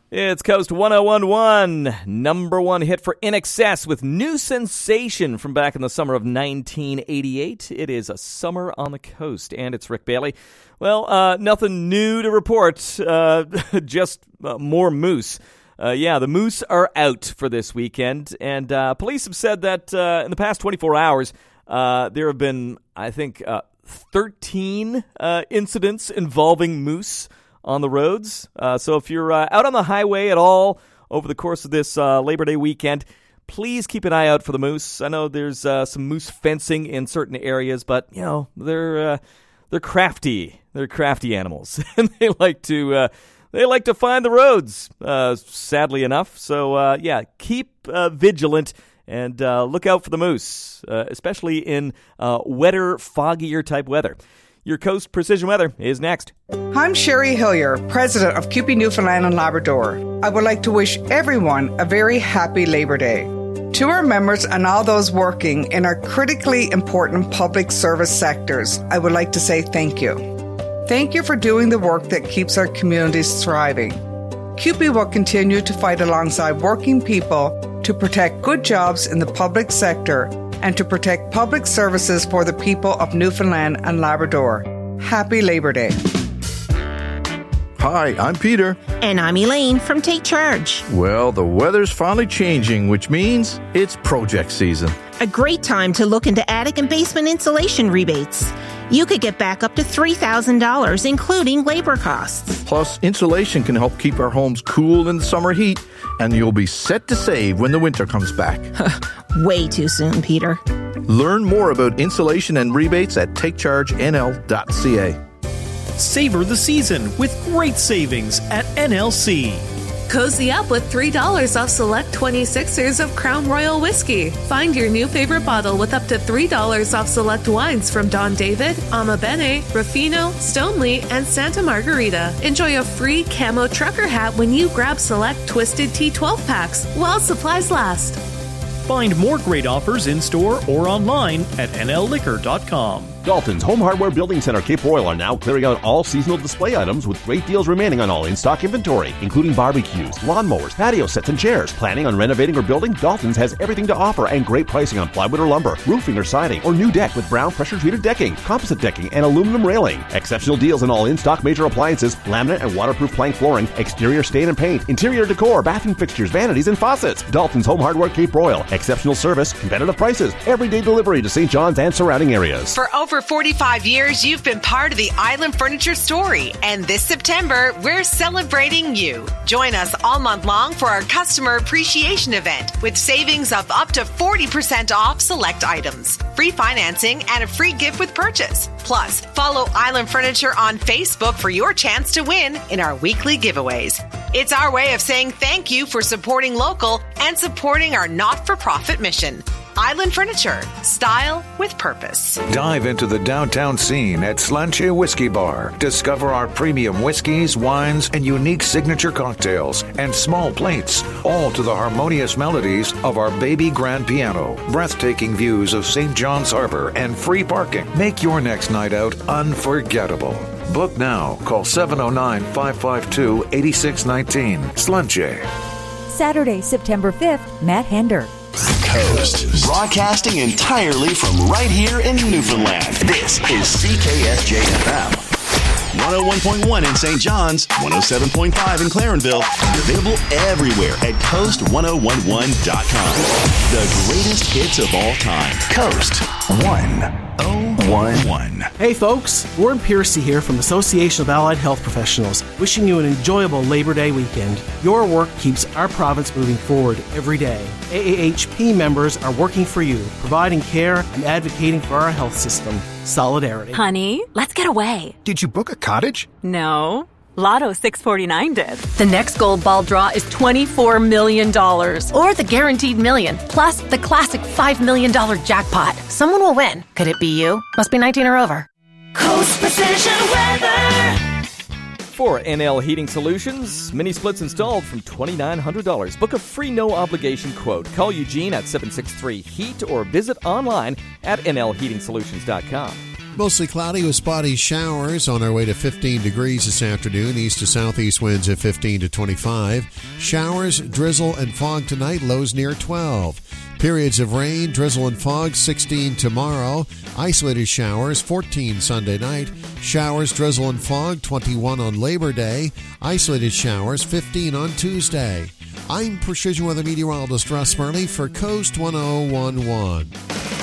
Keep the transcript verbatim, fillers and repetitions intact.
It's Coast one oh one point one, number one hit for I N X S with New Sensation from back in the summer of nineteen eighty-eight. It is a summer on the coast, and it's Rick Bailey. Well, uh, nothing new to report, uh, just uh, more moose. Uh, yeah, the moose are out for this weekend, and uh, police have said that uh, in the past twenty-four hours, uh, there have been, I think, uh, thirteen uh, incidents involving moose on the roads. Uh, so if you're uh, out on the highway at all over the course of this uh, Labor Day weekend, please keep an eye out for the moose. I know there's uh, some moose fencing in certain areas, but you know they're uh, they're crafty. They're crafty animals, and they like to uh, they like to find the roads. Uh, sadly enough, so uh, yeah, keep uh, vigilant and uh, look out for the moose, uh, especially in uh, wetter, foggier type weather. Your Coast Precision Weather is next. I'm Sherry Hillier, president of C U P E Newfoundland and Labrador. I would like to wish everyone a very happy Labor Day. To our members and all those working in our critically important public service sectors, I would like to say thank you. Thank you for doing the work that keeps our communities thriving. C U P E will continue to fight alongside working people to protect good jobs in the public sector and to protect public services for the people of Newfoundland and Labrador. Happy Labor Day. Hi, I'm Peter. And I'm Elaine from Take Charge. Well, the weather's finally changing, which means it's project season. A great time to look into attic and basement insulation rebates. You could get back up to three thousand dollars, including labor costs. Plus, insulation can help keep our homes cool in the summer heat, and you'll be set to save when the winter comes back. Way too soon, Peter. Learn more about insulation and rebates at take charge n l dot c a. Savor the season with great savings at N L C. Cozy up with three dollars off select twenty-sixers of Crown Royal Whiskey. Find your new favorite bottle with up to three dollars off select wines from Don David, Ama Bene, Ruffino, Stoneleigh, and Santa Margarita. Enjoy a free camo trucker hat when you grab select Twisted Tea twelve packs while supplies last. Find more great offers in-store or online at N L liquor dot com. Dalton's Home Hardware Building Center Cape Royal are now clearing out all seasonal display items with great deals remaining on all in-stock inventory, including barbecues, lawnmowers, patio sets, and chairs. Planning on renovating or building? Dalton's has everything to offer and great pricing on plywood or lumber, roofing or siding, or new deck with brown pressure-treated decking, composite decking, and aluminum railing. Exceptional deals on all in-stock major appliances, laminate and waterproof plank flooring, exterior stain and paint, interior decor, bathroom fixtures, vanities, and faucets. Dalton's Home Hardware Cape Royal. Exceptional service, competitive prices, everyday delivery to Saint John's and surrounding areas. For over forty-five years, you've been part of the Island Furniture story. And this September, we're celebrating you. Join us all month long for our customer appreciation event with savings of up to forty percent off select items, free financing, and a free gift with purchase. Plus, follow Island Furniture on Facebook for your chance to win in our weekly giveaways. It's our way of saying thank you for supporting local and supporting our not-for-profit mission. Island Furniture. Style with purpose. Dive into the downtown scene at Slanche Whiskey Bar. Discover our premium whiskeys, wines, and unique signature cocktails and small plates, all to the harmonious melodies of our baby grand piano. Breathtaking views of Saint John's Harbor and free parking. Make your next night out unforgettable. Book now. Call seven oh nine, five five two, eight six one nine. Slanche. Saturday, September fifth, Matt Hender. Coast, broadcasting entirely from right here in Newfoundland. This is C K S J F M. one oh one point one in Saint John's, one oh seven point five in Clarenville, and available everywhere at coast ten eleven dot com. The greatest hits of all time. Coast one oh one one. Hey folks, Warren Piercy here from Association of Allied Health Professionals, wishing you an enjoyable Labor Day weekend. Your work keeps our province moving forward every day. A A H P members are working for you, providing care and advocating for our health system. Solidarity. Honey, let's get away. Did you book a cottage? No. Lotto six forty-nine did. The next gold ball draw is twenty-four million dollars. Or the guaranteed million, plus the classic five million dollars jackpot. Someone will win. Could it be you? Must be nineteen or over. Coast Precision Weather. For N L Heating Solutions, mini splits installed from twenty-nine hundred dollars. Book a free no-obligation quote. Call Eugene at seven six three HEAT or visit online at N L heating solutions dot com. Mostly cloudy with spotty showers on our way to fifteen degrees this afternoon. East to southeast winds at fifteen to twenty-five. Showers, drizzle, and fog tonight. Lows near twelve. Periods of rain, drizzle, and fog, sixteen tomorrow. Isolated showers, fourteen Sunday night. Showers, drizzle, and fog, twenty-one on Labor Day. Isolated showers, fifteen on Tuesday. I'm Precision Weather Meteorologist Russ Murley for Coast one oh one one.